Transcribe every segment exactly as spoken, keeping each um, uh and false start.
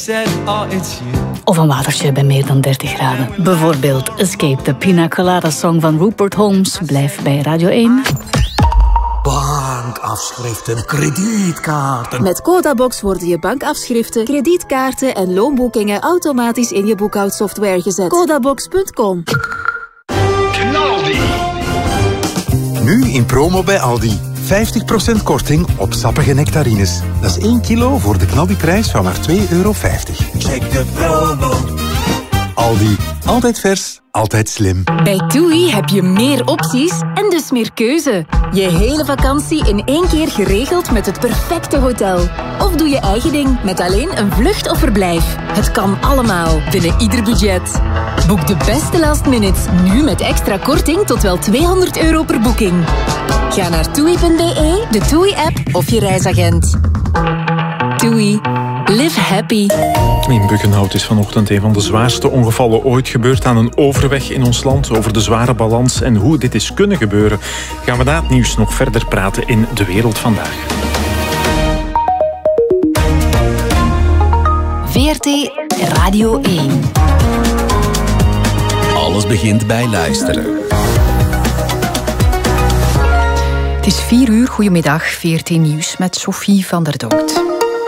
said, oh, it's you. Of een watertje bij meer dan dertig graden. Bijvoorbeeld Escape the Pina Colada Song van Rupert Holmes. Blijf bij Radio één. Bankafschriften, kredietkaarten. Met Codabox worden je bankafschriften, kredietkaarten en loonboekingen automatisch in je boekhoudsoftware gezet. Codabox punt com. Knaldi. Nu in promo bij Aldi. vijftig procent korting op sappige nectarines. Dat is één kilo voor de knaldiprijs van maar twee euro vijftig. Check de promo. Aldi. Altijd vers, altijd slim. Bij TUI heb je meer opties en dus meer keuze. Je hele vakantie in één keer geregeld met het perfecte hotel. Of doe je eigen ding met alleen een vlucht of verblijf. Het kan allemaal binnen ieder budget. Boek de beste last minutes nu met extra korting tot wel tweehonderd euro per boeking. Ga naar toei punt be, de TUI-app of je reisagent. TUI. Live happy. In Buggenhout is vanochtend een van de zwaarste ongevallen ooit gebeurd aan een overweg in ons land. Over de zware balans en hoe dit is kunnen gebeuren, gaan we na het nieuws nog verder praten in De Wereld Vandaag. V R T Radio één. Alles begint bij luisteren. Het is vier uur, goedemiddag, V R T Nieuws met Sophie van der Dood.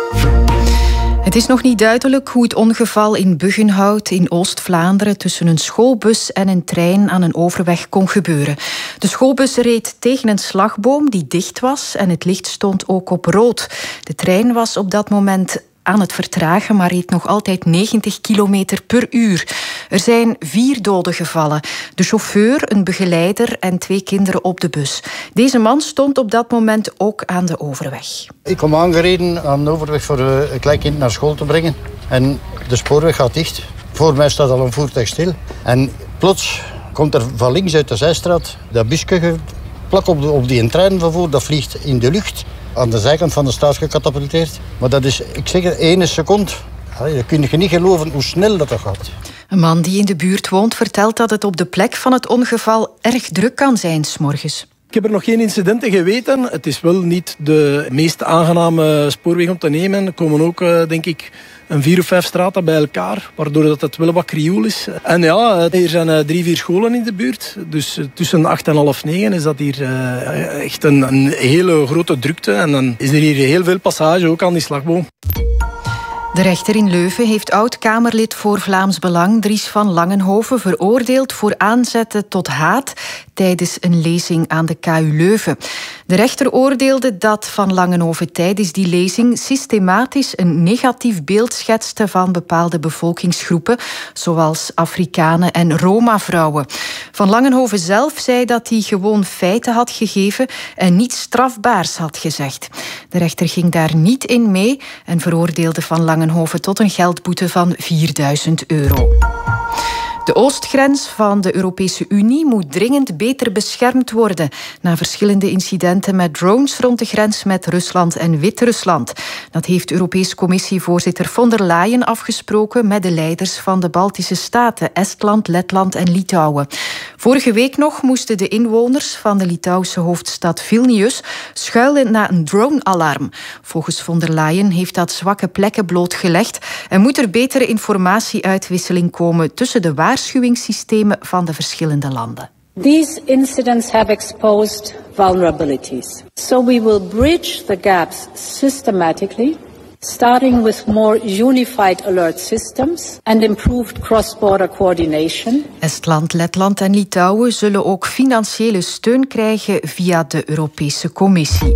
Het is nog niet duidelijk hoe het ongeval in Buggenhout in Oost-Vlaanderen tussen een schoolbus en een trein aan een overweg kon gebeuren. De schoolbus reed tegen een slagboom die dicht was en het licht stond ook op rood. De trein was op dat moment aan het vertragen, maar reed nog altijd negentig kilometer per uur. Er zijn vier doden gevallen. De chauffeur, een begeleider en twee kinderen op de bus. Deze man stond op dat moment ook aan de overweg. Ik kom aangereden aan de overweg voor een kleinkind naar school te brengen. En de spoorweg gaat dicht. Voor mij staat al een voertuig stil. En plots komt er van links uit de zijstraat dat busje plak op, de, op die treinvervoer. Dat vliegt in de lucht. Aan de zijkant van de straat gecatapulteerd. Maar dat is, ik zeg het, één seconde. Je kunt je niet geloven hoe snel dat gaat. Een man die in de buurt woont vertelt dat het op de plek van het ongeval erg druk kan zijn 's morgens. Ik heb er nog geen incidenten geweten. Het is wel niet de meest aangename spoorweg om te nemen. Er komen ook, denk ik, een vier of vijf straten bij elkaar, waardoor dat het wel wat krioel is. En ja, er zijn drie, vier scholen in de buurt. Dus tussen acht en half negen is dat hier echt een, een hele grote drukte. En dan is er hier heel veel passage, ook aan die slagboom. De rechter in Leuven heeft oud-Kamerlid voor Vlaams Belang Dries van Langenhoven veroordeeld voor aanzetten tot haat tijdens een lezing aan de K U Leuven. De rechter oordeelde dat Van Langenhoven tijdens die lezing systematisch een negatief beeld schetste van bepaalde bevolkingsgroepen, zoals Afrikanen en Roma-vrouwen. Van Langenhoven zelf zei dat hij gewoon feiten had gegeven en niets strafbaars had gezegd. De rechter ging daar niet in mee en veroordeelde Van Langenhoven tot een geldboete van vierduizend euro. De oostgrens van de Europese Unie moet dringend beter beschermd worden na verschillende incidenten met drones rond de grens met Rusland en Wit-Rusland. Dat heeft Europese Commissievoorzitter von der Leyen afgesproken met de leiders van de Baltische staten Estland, Letland en Litouwen. Vorige week nog moesten de inwoners van de Litouwse hoofdstad Vilnius schuilen na een drone-alarm. Volgens von der Leyen heeft dat zwakke plekken blootgelegd en moet er betere informatieuitwisseling komen tussen de waarschuwingssystemen van de verschillende landen. These incidents have exposed vulnerabilities. So we will bridge the gaps systematically, starting with more unified alert systems and improved cross-border coordination. Estland, Letland en Litouwen zullen ook financiële steun krijgen via de Europese Commissie.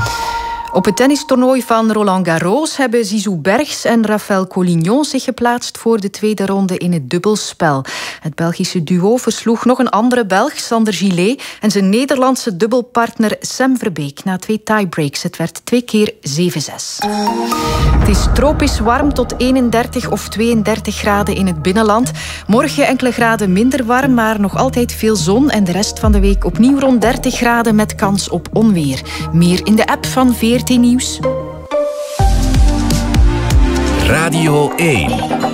Op het tennistoernooi van Roland Garros hebben Zizou Bergs en Raphaël Collignon zich geplaatst voor de tweede ronde in het dubbelspel. Het Belgische duo versloeg nog een andere Belg, Sander Gillet, en zijn Nederlandse dubbelpartner Sam Verbeek na twee tiebreaks. Het werd twee keer zeven zes. Het is tropisch warm tot eenendertig of tweeëndertig graden in het binnenland. Morgen enkele graden minder warm, maar nog altijd veel zon. En de rest van de week opnieuw rond dertig graden met kans op onweer. Meer in de app van V R T Nieuws. Radio één.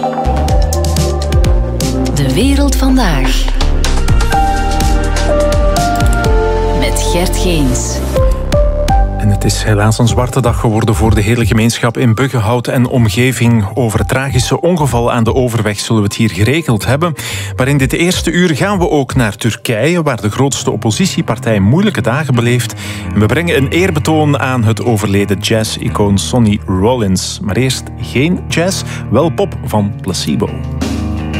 De Wereld Vandaag. Met Gert Geens. En het is helaas een zwarte dag geworden voor de hele gemeenschap in Buggenhout en omgeving. Over het tragische ongeval aan de Overweg zullen we het hier geregeld hebben. Maar in dit eerste uur gaan we ook naar Turkije, waar de grootste oppositiepartij moeilijke dagen beleeft. En we brengen een eerbetoon aan het overleden jazz-icoon Sonny Rollins. Maar eerst geen jazz, wel pop van Placebo.